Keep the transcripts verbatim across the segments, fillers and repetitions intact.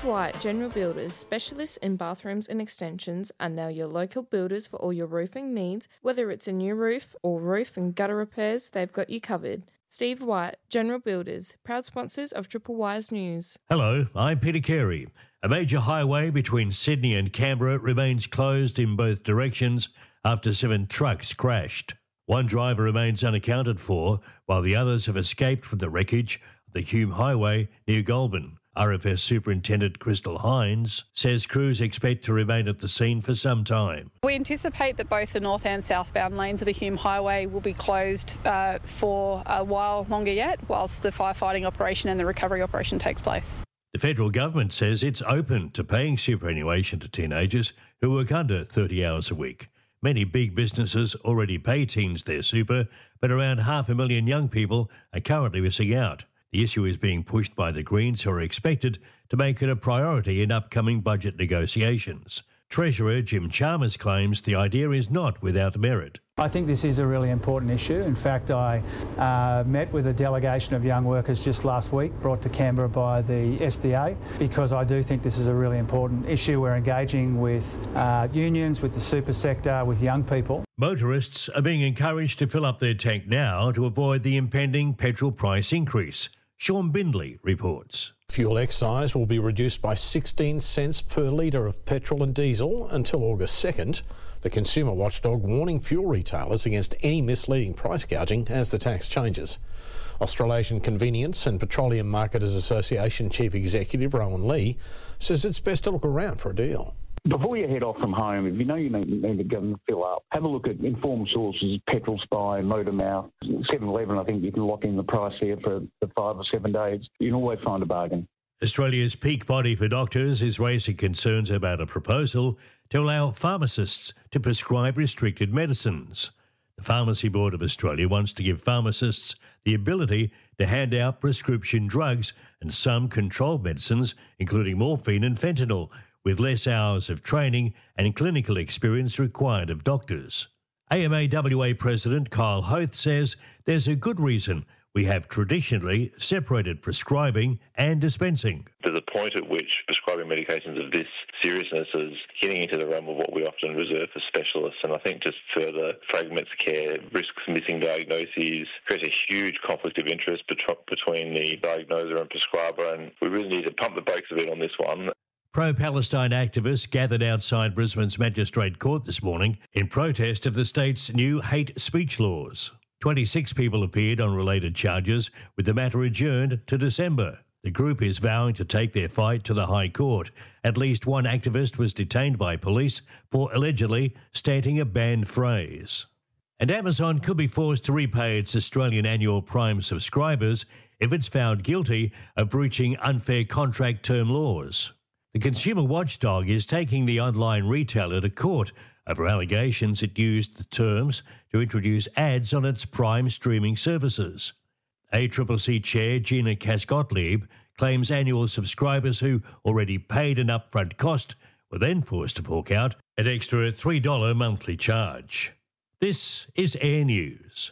White General Builders, specialists in bathrooms and extensions, are now your local builders for all your roofing needs. Whether it's a new roof or roof and gutter repairs, they've got you covered. Steve White, General Builders, proud sponsors of Triple Wise News. Hello, I'm Peter Carey. A major highway between Sydney and Canberra remains closed in both directions after seven trucks crashed. One driver remains unaccounted for, while the others have escaped from the wreckage of the Hume Highway near Goulburn. R F S Superintendent Crystal Hines says crews expect to remain at the scene for some time. We anticipate that both the north and southbound lanes of the Hume Highway will be closed uh, for a while longer yet, whilst the firefighting operation and the recovery operation takes place. The federal government says it's open to paying superannuation to teenagers who work under thirty hours a week. Many big businesses already pay teens their super, but around half a million young people are currently missing out. The issue is being pushed by the Greens, who are expected to make it a priority in upcoming budget negotiations. Treasurer Jim Chalmers claims the idea is not without merit. I think this is a really important issue. In fact, I uh, met with a delegation of young workers just last week, brought to Canberra by the S D A, because I do think this is a really important issue. We're engaging with uh, unions, with the super sector, with young people. Motorists are being encouraged to fill up their tank now to avoid the impending petrol price increase. Sean Bindley reports. Fuel excise will be reduced by sixteen cents per litre of petrol and diesel until August second. The consumer watchdog warning fuel retailers against any misleading price gouging as the tax changes. Australasian Convenience and Petroleum Marketers Association Chief Executive Rowan Lee says it's best to look around for a deal. Before you head off from home, if you know you need, need to go and fill up, have a look at informed sources, Petrol Spy, Motormouth, seven eleven. I think you can lock in the price there for, for five or seven days. You can always find a bargain. Australia's peak body for doctors is raising concerns about a proposal to allow pharmacists to prescribe restricted medicines. The Pharmacy Board of Australia wants to give pharmacists the ability to hand out prescription drugs and some controlled medicines, including morphine and fentanyl, with less hours of training and clinical experience required of doctors. A M A W A President Kyle Hoth says there's a good reason we have traditionally separated prescribing and dispensing. There's a point at which prescribing medications of this seriousness is getting into the realm of what we often reserve for specialists, and I think just further fragments care, risks missing diagnoses, creates a huge conflict of interest between the diagnoser and prescriber, and we really need to pump the brakes a bit on this one. Pro-Palestine activists gathered outside Brisbane's Magistrate Court this morning in protest of the state's new hate speech laws. twenty-six people appeared on related charges, with the matter adjourned to December. The group is vowing to take their fight to the High Court. At least one activist was detained by police for allegedly stating a banned phrase. And Amazon could be forced to repay its Australian annual Prime subscribers if it's found guilty of breaching unfair contract term laws. The consumer watchdog is taking the online retailer to court over allegations it used the terms to introduce ads on its Prime streaming services. A C C C Chair Gina Cass-Gottlieb claims annual subscribers who already paid an upfront cost were then forced to fork out an extra three dollars monthly charge. This is Air News.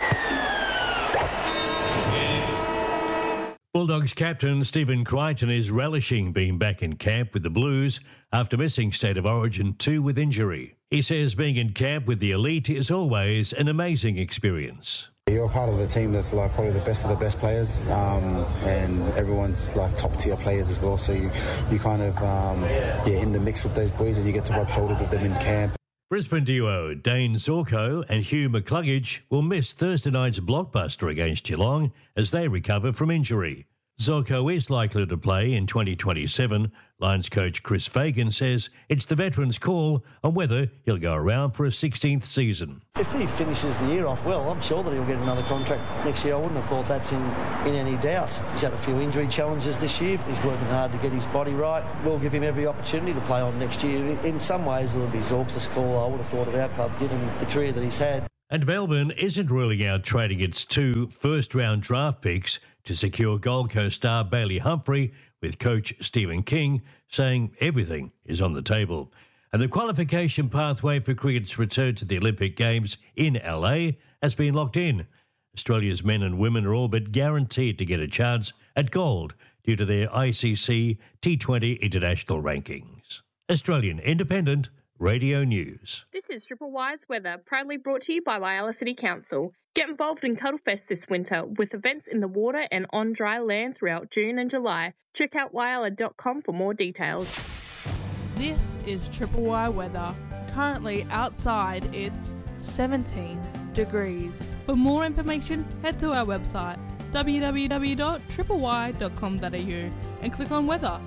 Bulldogs captain Stephen Crichton is relishing being back in camp with the Blues after missing State of Origin two with injury. He says being in camp with the elite is always an amazing experience. You're part of the team that's like probably the best of the best players, um, and everyone's like top tier players as well. So you, you kind of um, yeah in the mix with those boys, and you get to rub shoulders with them in camp. Brisbane duo Dane Zorko and Hugh McCluggage will miss Thursday night's blockbuster against Geelong as they recover from injury. Zorko is likely to play in twenty twenty-seven. Lions coach Chris Fagan says it's the veteran's call on whether he'll go around for a sixteenth season. If he finishes the year off well, I'm sure that he'll get another contract next year. I wouldn't have thought that's in, in any doubt. He's had a few injury challenges this year. He's working hard to get his body right. We'll give him every opportunity to play on next year. In some ways, it'll be Zork's call, I would have thought, of our club, given the career that he's had. And Melbourne isn't ruling out trading its two first-round draft picks to secure Gold Coast star Bailey Humphrey, with coach Stephen King saying everything is on the table. And the qualification pathway for cricket's return to the Olympic Games in L A has been locked in. Australia's men and women are all but guaranteed to get a chance at gold due to their I C C T twenty international rankings. Australian Independent Radio News. This is Triple Y's weather, proudly brought to you by Whyalla City Council. Get involved in Cuddlefest this winter with events in the water and on dry land throughout June and July. Check out whyalla dot com for more details. This is Triple Y weather. Currently outside it's seventeen degrees. For more information, head to our website w w w dot triple y dot com dot a u and click on weather.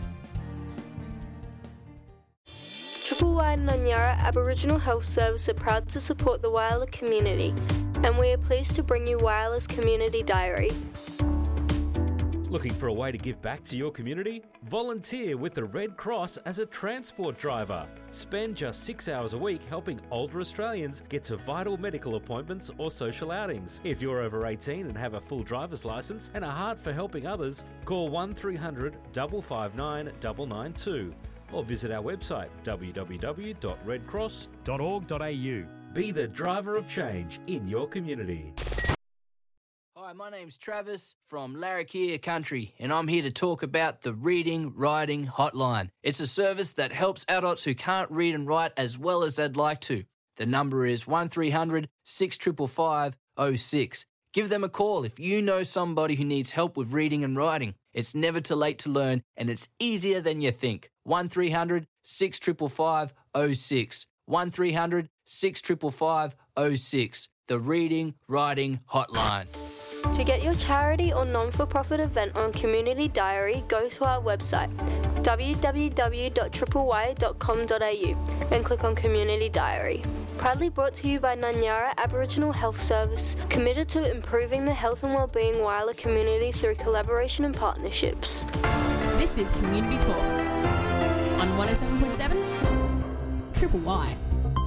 Triple Y Nanyara Aboriginal Health Service are proud to support the Whyalla community, and we are pleased to bring you Whyalla's Community Diary. Looking for a way to give back to your community? Volunteer with the Red Cross as a transport driver. Spend just six hours a week helping older Australians get to vital medical appointments or social outings. If you're over eighteen and have a full driver's licence and a heart for helping others, call one three hundred five five nine nine nine two or visit our website w w w dot red cross dot org dot a u. Be the driver of change in your community. Hi, my name's Travis from Larrakia Country, and I'm here to talk about the Reading Writing Hotline. It's a service that helps adults who can't read and write as well as they'd like to. The number is one three hundred six five five oh six. Give them a call if you know somebody who needs help with reading and writing. It's never too late to learn, and it's easier than you think. one three hundred six five five oh six. one three hundred six five five oh six. The Reading Writing Hotline. To get your charity or non-for-profit event on Community Diary, go to our website w w w dot triple y dot com dot a u and click on Community Diary. Proudly brought to you by Nanyara Aboriginal Health Service, committed to improving the health and wellbeing Whyalla community through collaboration and partnerships. This is Community Talk on one oh seven point seven Triple Y.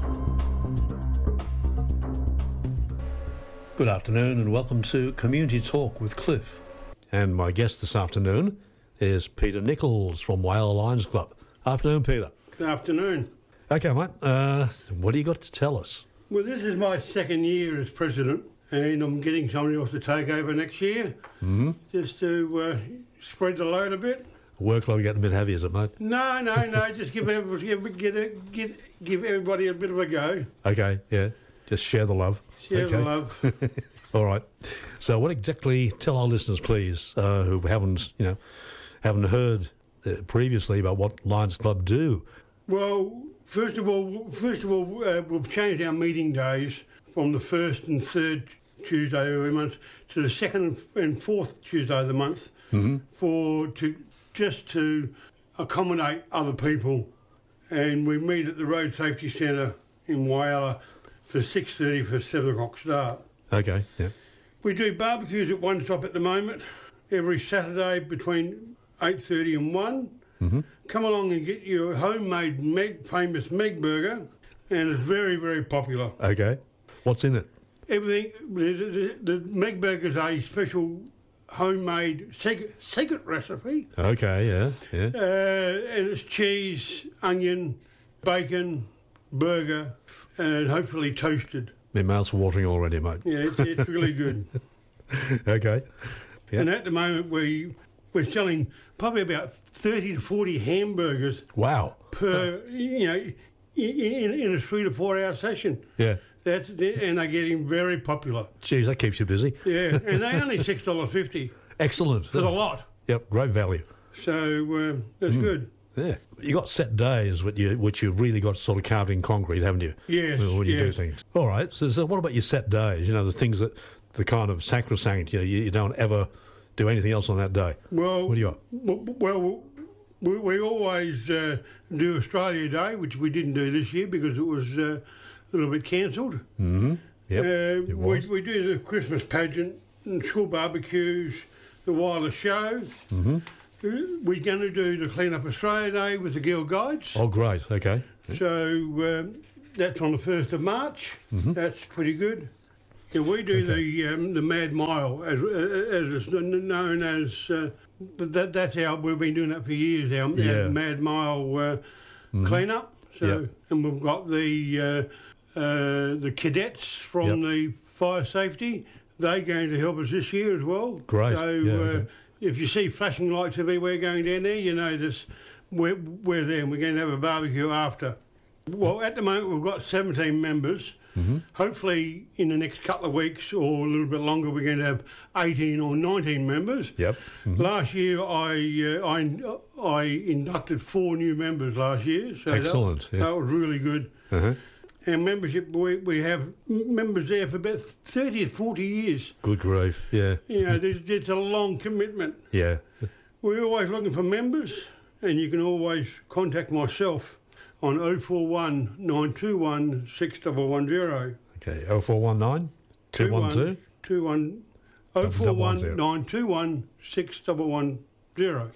Good afternoon and welcome to Community Talk with Cliff. And my guest this afternoon is Peter Nichols from Whyalla Lions Club. Afternoon, Peter. Good afternoon. Okay, mate. Uh, what do you got to tell us? Well, this is my second year as president, and I'm getting somebody else to take over next year, Mm-hmm. just to uh, spread the load a bit. Workload getting a bit heavy, is it, mate? No, no, no. Just give everybody, give, get a, get, give everybody a bit of a go. Okay, yeah. Just share the love. Share okay. the love. All right. So, what exactly? Tell our listeners, please, uh, who haven't, you know, haven't heard uh, previously about what Lions Club do. Well, first of all, first of all, uh, we've changed our meeting days from the first and third Tuesday of every month to the second and fourth Tuesday of the month, mm-hmm. for to just to accommodate other people, and we meet at the Road Safety Centre in Whyalla for six thirty for seven o'clock start. Okay, yeah. We do barbecues at one stop at the moment, every Saturday between eight thirty and one. Mm-hmm. Come along and get your homemade Meg, famous Meg burger, and it's very, very popular. Okay. What's in it? Everything. The, the, the Meg burger is a special homemade secret, secret recipe. Okay, yeah, yeah. Uh, and it's cheese, onion, bacon, burger, and hopefully toasted. My mouth's watering already, mate. Yeah, it's, it's really good. Okay. Yeah. And at the moment, we, we're selling probably about thirty to forty hamburgers. Wow. Per, you know, in, in a three to four hour session. Yeah. That's And they're getting very popular. Geez, that keeps you busy. Yeah, and they're only six dollars fifty. Excellent. For the lot. Yep, great value. So uh, that's mm. good. Yeah. You got set days which, you, which you've really got sort of carved in concrete, haven't you? Yes, When you yes. do things. All right. So, so what about your set days? You know, the things that, the kind of sacrosanct, you know, you, you don't ever do anything else on that day. Well, what do you got? Well, we, we always uh, do Australia Day, which we didn't do this year because it was uh, a little bit cancelled. Mm-hmm. Yep, uh, we, we do the Christmas pageant, and school barbecues, the Whyalla show. Mm-hmm. We're going to do the Clean Up Australia Day with the Girl Guides. Oh, great. Okay. So um, that's on the first of March. Mm-hmm. That's pretty good. Yeah, we do Okay. the um, the Mad Mile, as, as it's known as. Uh, that that's our. We've been doing that for years. Our, Yeah. our Mad Mile uh, Mhm. clean up. So Yep. and we've got the uh, uh, the cadets from Yep. the fire safety. they're going to help us this year as well. Great. So Yeah, uh, okay. if you see flashing lights everywhere going down there, you know this. We're, we're there and we're going to have a barbecue after. Well, at the moment we've got seventeen members. Mm-hmm. Hopefully in the next couple of weeks or a little bit longer we're going to have eighteen or nineteen members. Yep. Mm-hmm. Last year I, uh, I I inducted four new members last year. So Excellent. That, yeah. that was really good. Uh-huh. Our membership, we, we have members there for about thirty or forty years. Good grief. Yeah. You know, there's, it's a long commitment. Yeah. We're always looking for members, and you can always contact myself on oh four one, nine two one, six one one zero. Okay, oh four one nine, two one two? two one oh four one, nine two one, six one one zero.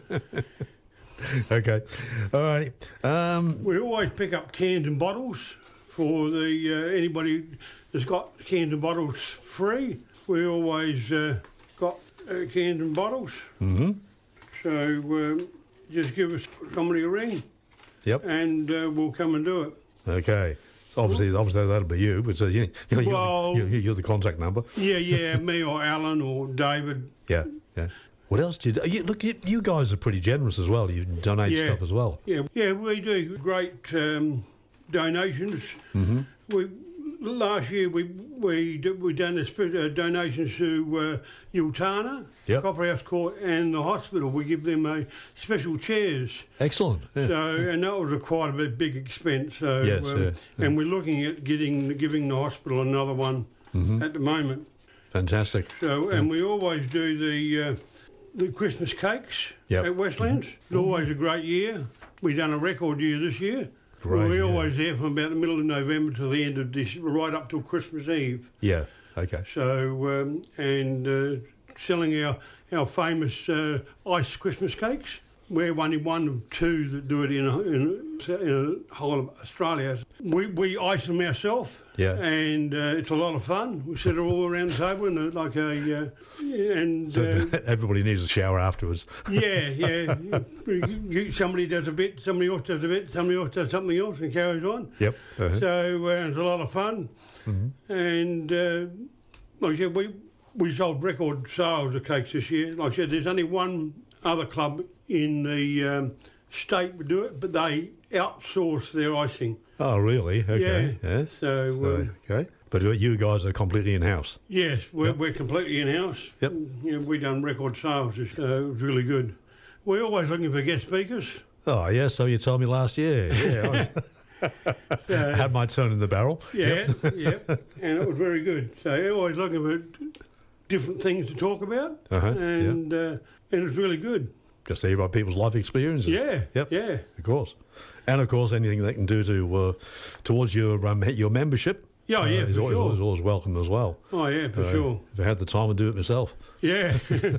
Okay, all right. Um, we always pick up cans and bottles for the uh, anybody that's got cans and bottles free. We always uh, got uh, cans and bottles. Mm-hmm. So um, just give us somebody a ring. Yep. And uh, we'll come and do it. Okay. Obviously, obviously that'll be you, but uh, you, you know, Well- you're, you're, you're the contact number. Yeah, yeah, me or Alan or David. Yeah, yeah. What else do you do? You, look, you, you guys are pretty generous as well. You donate Yeah. stuff as well. Yeah, yeah, we do great um, donations. Mm-hmm. We last year we we d- we done a sp- uh, donations to uh, Yultana, Yep. Copper House Court, and the hospital. We give them uh, special chairs. Excellent. Yeah. So, and that was a quite a bit big expense. So, Yes, um, yeah, yeah. and we're looking at getting giving the hospital another one Mhm. at the moment. Fantastic. So, and we always do the uh, the Christmas cakes Yep. at Westlands. It's always a great year. We done a record year this year. Great, We're yeah. always there from about the middle of November to the end of this, right up till Christmas Eve. Yeah. Okay. So, um, and uh, selling our our famous uh, ice Christmas cakes. We're only one of two that do it in a, in a, in a whole of Australia. We we ice them ourselves. Yeah. And uh, it's a lot of fun. We sit all around the table and uh, like a uh, and So uh, everybody needs a shower afterwards. yeah, yeah. You- you- somebody does a bit, somebody else does a bit, somebody else does something else, and carries on. Yep. Uh-huh. So uh, it's a lot of fun. Mhm. And uh, like I said, we we sold record sales of cakes this year. Like I said, there's only one other club in the um, state would do it, but they outsource their icing. Oh, really? Okay. Yeah. Yes. So, um, okay. But you guys are completely in-house. Yes, we're, we're completely in-house. Yep. You know, we done record sales, so it was really good. We're always looking for guest speakers. Oh, yeah, so you told me last year. Yeah, I, was, I had my turn in the barrel. Yeah, Yep. yeah, and it was very good. So you're always looking for different things to talk about, Uh-huh, and uh, and it's really good. Just hear about people's life experiences. Yeah, Yep. yeah. Of course. And, of course, anything they can do to uh, towards your um, your membership Yeah, uh, yeah, is, for always, sure. always, always welcome as well. Oh, yeah, for Uh, sure. If I had the time, I'd do it myself. Yeah.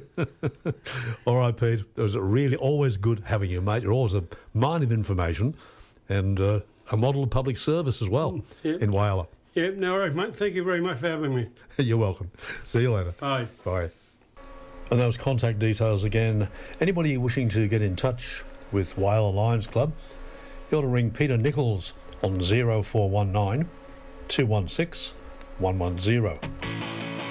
All right, Pete. It was really always good having you, mate. You're always a mine of information and uh, a model of public service as well yeah. in Whyalla. Yeah, no worries, mate. Thank you very much for having me. You're welcome. See you later. Bye. Bye. And those contact details again. Anybody wishing to get in touch with Whyalla Lions Club, you ought to ring Peter Nichols on zero four one nine, two one six, one one zero.